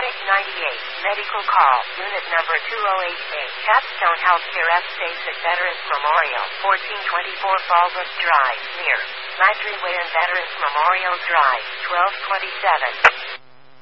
Medic 98, medical call, unit number 2088, Capstone Healthcare F. Station Veterans Memorial, 1424 Fallbrook Drive, near Landry Way and Veterans Memorial Drive, 1227.